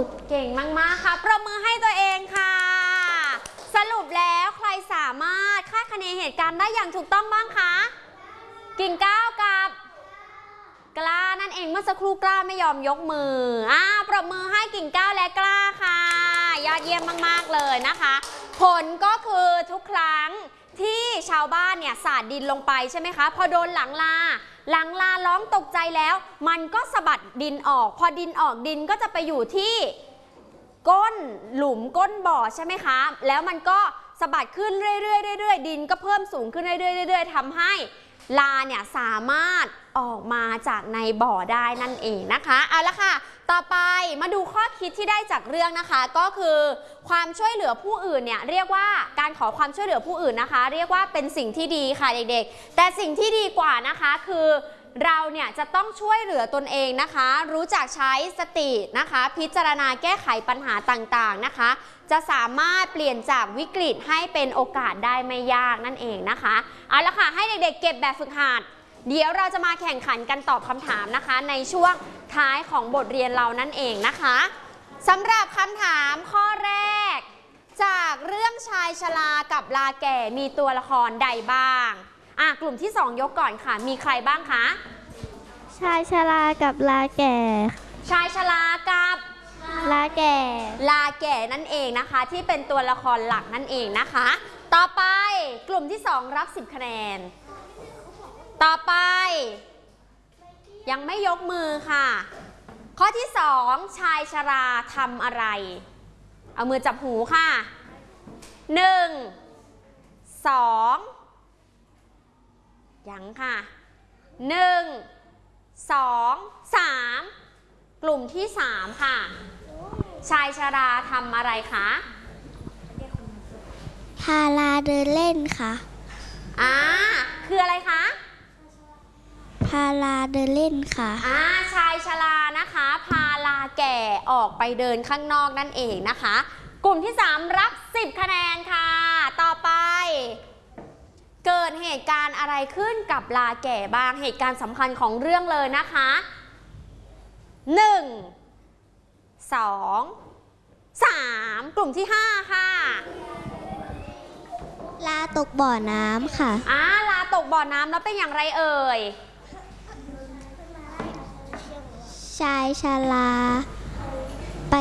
เก่งมากๆค่ะปรบมือให้ตัวเองค่ะสรุปแล้วใครสามารถคาดคะเนเหตุการณ์ได้อย่างถูกต้องบ้างคะกิ่งก้าวกับกล้านั่นเองเมื่อสักครู่กล้าไม่ยอมยกมือปรบมือให้กิ่งก้าวและกล้าค่ะยอดเยี่ยมมากๆเลยนะคะผลก็คือทุกครั้งที่ชาวบ้านเนี่ยสาดดินลงไปใช่ไหมคะพอโดนหลังลาร้องตกใจแล้วมันก็สะบัดดินออกพอดินออกดินก็จะไปอยู่ที่ก้นหลุมก้นบ่อใช่ไหมคะแล้วมันก็สะบัดขึ้นเรื่อยๆดินก็เพิ่มสูงขึ้นเรื่อยๆทำให้ลาเนี่ยสามารถออกมาจากในบ่อได้นั่นเองนะคะเอาละค่ะต่อไปมาดูข้อคิดที่ได้จากเรื่องนะคะก็คือความช่วยเหลือผู้อื่นเนี่ยเรียกว่าการขอความช่วยเหลือผู้อื่นนะคะเรียกว่าเป็นสิ่งที่ดีค่ะเด็กๆแต่สิ่งที่ดีกว่านะคะคือเราเนี่ยจะต้องช่วยเหลือตนเองนะคะรู้จักใช้สตินะคะพิจารณาแก้ไขปัญหาต่างๆนะคะจะสามารถเปลี่ยนจากวิกฤตให้เป็นโอกาสได้ไม่ยากนั่นเองนะคะเอาละค่ะให้เด็กๆเก็บแบบฝึกหัดเดี๋ยวเราจะมาแข่งขันกันตอบคำถามนะคะในช่วงท้ายของบทเรียนเรานั่นเองนะคะสำหรับคำถามข้อแรกจากเรื่องชายชรากับลาแก่มีตัวละครใดบ้างกลุ่มที่2ยกก่อนค่ะมีใครบ้างคะชายชรากับลาแก่ชายชรากับลาแก่นั่นเองนะคะที่เป็นตัวละครหลักนั่นเองนะคะต่อไปกลุ่มที่2รับ10คะแนนต่อไปยังไม่ยกมือค่ะข้อที่2ชายชราทำอะไรเอามือจับหูค่ะ1 2ยังค่ะ1 2 3กลุ่มที่3ค่ะชายชราทำอะไรคะพาลาเดินเล่นค่ะคืออะไรคะพาลาเดินเล่นค่ะชายชรานะคะพาลาแก่ออกไปเดินข้างนอกนั่นเองนะคะกลุ่มที่3รับ10คะแนนค่ะต่อไปเกิดเหตุการณ์อะไรขึ้นกับลาแก่บ้างเหตุการณ์สำคัญของเรื่องเลยนะคะ1 2 3กลุ่มที่5ค่ะลาตกบ่อน้ำค่ะลาตกบ่อน้ำแล้วเป็นอย่างไรเอ่ยชายชราไป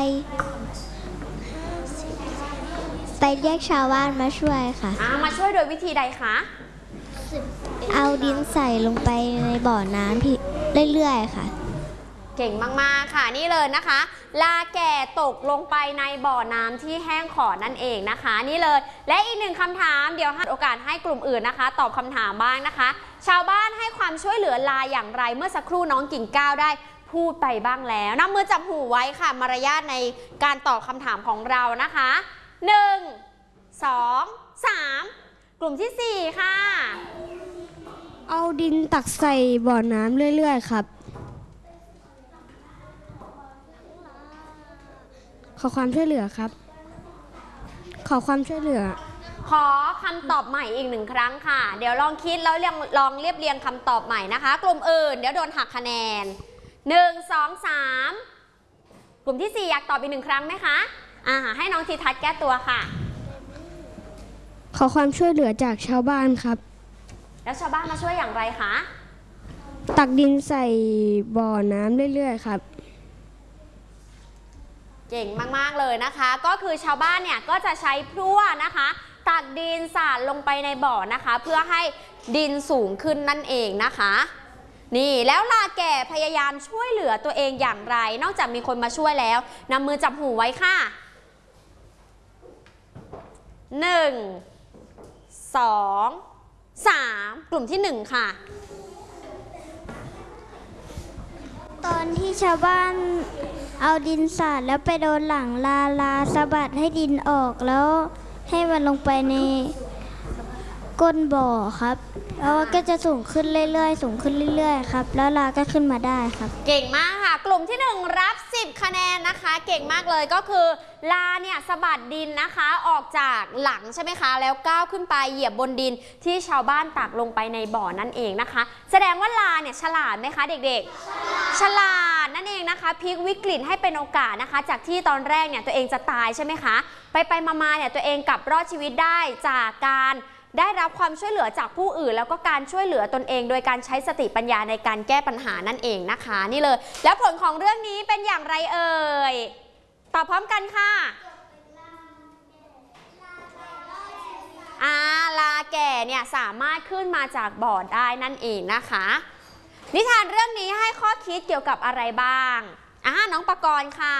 เรียกชาวบ้านมาช่วยค่ะมาช่วยโดยวิธีใดคะเอาดินใส่ลงไปในบ่อน้ำที่เรื่อยๆค่ะเก่งมากๆค่ะนี่เลยนะคะลาแก่ตกลงไปในบ่อน้ำที่แห้งขอดนั่นเองนะคะนี่เลยและอีก1คำถามเดี๋ยวให้โอกาสให้กลุ่มอื่นนะคะตอบคำถามบ้างนะคะชาวบ้านให้ความช่วยเหลือลาอย่างไรเมื่อสักครู่น้องกิ่งก้าวได้พูดไปบ้างแล้วนำมือจับหูไว้ค่ะมารยาทในการตอบคำถามของเรานะคะ1 2 3กลุ่มที่4ค่ะเอาดินตักใส่บ่อน้ำเรื่อยๆครับขอความช่วยเหลือครับขอความช่วยเหลือขอคำตอบใหม่อีก1ครั้งค่ะเดี๋ยวลองคิดแล้วลองเรียบเรียงคำตอบใหม่นะคะกลุ่มอื่นเดี๋ยวโดนหักคะแนน1 2 3กลุ่มที่4อยากตอบอีก1ครั้งไหมคะให้น้องทีทัศน์แก้ตัวค่ะขอความช่วยเหลือจากชาวบ้านครับแล้วชาวบ้านมาช่วยอย่างไรคะตักดินใส่บ่อน้ำเรื่อยๆครับเก่งมากๆเลยนะคะก็คือชาวบ้านเนี่ยก็จะใช้พลั่วนะคะตักดินสาดลงไปในบ่อนะคะเพื่อให้ดินสูงขึ้นนั่นเองนะคะนี่แล้วลาแก่พยายามช่วยเหลือตัวเองอย่างไรนอกจากมีคนมาช่วยแล้วนำมือจับหูไว้ค่ะ1 2 3กลุ่มที่1ค่ะตอนที่ชาวบ้านเอาดินสาดแล้วไปโดนหลังลาสะบัดให้ดินออกแล้วให้มันลงไปในก้นบ่อครับแล้วก็จะสูงขึ้นเรื่อยๆสูงขึ้นเรื่อยๆครับแล้วลาก็ขึ้นมาได้ครับเก่งมากค่ะกลุ่มที่1รับ10คะแนนนะคะเก่งมากเลยก็คือลาเนี่ยสะบัดดินนะคะออกจากหลังใช่ไหมคะแล้วก้าวขึ้นไปเหยียบบนดินที่ชาวบ้านตักลงไปในบ่อนั่นเองนะคะแสดงว่าลาเนี่ยฉลาดไหมคะเด็กๆฉลาดนั่นเองนะคะพลิกวิกฤตให้เป็นโอกาสนะคะจากที่ตอนแรกเนี่ยตัวเองจะตายใช่ไหมคะไปมาเนี่ยตัวเองกลับรอดชีวิตได้จากการได้รับความช่วยเหลือจากผู้อื่นแล้วก็การช่วยเหลือตนเองโดยการใช้สติปัญญาในการแก้ปัญหานั่นเองนะคะนี่เลยแล้วผลของเรื่องนี้เป็นอย่างไรเอ่ยตอบพร้อมกันค่ะลาแก่เนี่ยสามารถขึ้นมาจากบ่อได้นั่นเองนะคะนิทานเรื่องนี้ให้ข้อคิดเกี่ยวกับอะไรบ้างน้องปกรณ์ค่ะ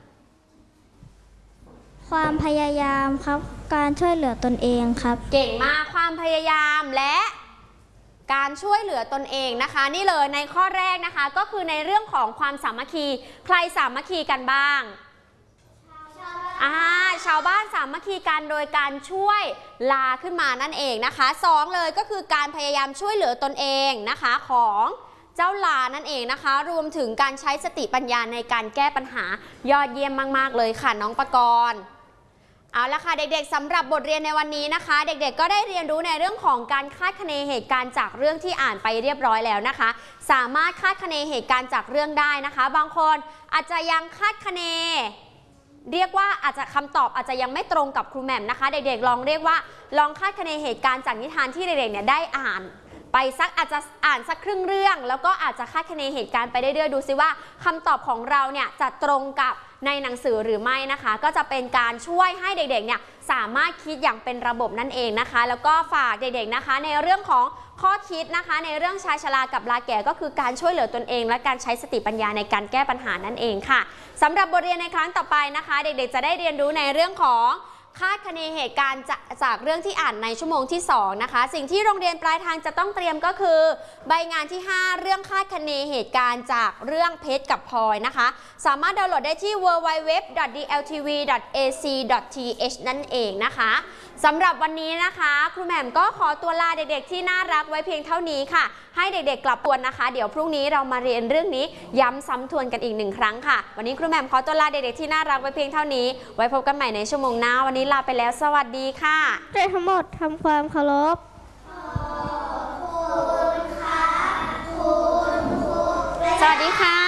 ความพยายามครับการช่วยเหลือตนเองครับเก่งมากความพยายามและการช่วยเหลือตนเองนะคะนี่เลยในข้อแรกนะคะก็คือในเรื่องของความสามัคคีใครสามัคคีกันบ้างชาวบ้านสามัคคีกันโดยการช่วยลาขึ้นมานั่นเองนะคะ2เลยก็คือการพยายามช่วยเหลือตนเองนะคะของเจ้าลานั่นเองนะคะรวมถึงการใช้สติปัญญาในการแก้ปัญหายอดเยี่ยมมากๆเลยค่ะน้องปกรณ์เอาละค่ะเด็กๆสำหรับบทเรียนในวันนี้นะคะเด็กๆก็ได้เรียนรู้ในเรื่องของการคาดคะเนเหตุการณ์จากเรื่องที่อ่านไปเรียบร้อยแล้วนะคะสามารถคาดคะเนเหตุการณ์จากเรื่องได้นะคะบางคนอาจจะยังคาดคะเนเรียกว่าอาจจะคำตอบอาจจะยังไม่ตรงกับครูแหม่มนะคะเด็กๆลองเรียกว่าลองคาดคะเนเหตุการณ์จากนิทานที่เด็กๆเนี่ยได้อ่านไปสักอาจจะอ่านสักครึ่งเรื่องแล้วก็อาจจะคาดคะเนเหตุการณ์ไปเรื่อยๆดูซิว่าคำตอบของเราเนี่ยจะตรงกับในหนังสือหรือไม่นะคะก็จะเป็นการช่วยให้เด็กๆเนี่ยสามารถคิดอย่างเป็นระบบนั่นเองนะคะแล้วก็ฝากเด็กๆนะคะในเรื่องของข้อคิดนะคะในเรื่องชายชรากับลาแก่ก็คือการช่วยเหลือตนเองและการใช้สติปัญญาในการแก้ปัญหานั่นเองค่ะสำหรับบทเรียนในครั้งต่อไปนะคะเด็กๆจะได้เรียนรู้ในเรื่องของคาดคะเนเหตุการณ์จากเรื่องที่อ่านในชั่วโมงที่2นะคะสิ่งที่โรงเรียนปลายทางจะต้องเตรียมก็คือใบงานที่5เรื่องคาดคะเนเหตุการณ์จากเรื่องเพชรกับพลอยนะคะสามารถดาวน์โหลดได้ที่ www.dltv.ac.th นั่นเองนะคะสำหรับวันนี้นะคะครูแหม่มก็ขอตัวลาเด็กๆที่น่ารักไว้เพียงเท่านี้ค่ะให้เด็กๆกลับทวนนะคะเดี๋ยวพรุ่งนี้เรามาเรียนเรื่องนี้ย้ำซ้ำทวนกันอีก1ครั้งค่ะวันนี้ครูแหม่มขอตัวลาเด็กๆที่น่ารักไว้เพียงเท่านี้ไว้พบกันใหม่ในชั่วโมงหน้าวันนี้ลาไปแล้วสวัสดีค่ะเด็กทั้งหมดทำความเคารพสวัสดีค่ะ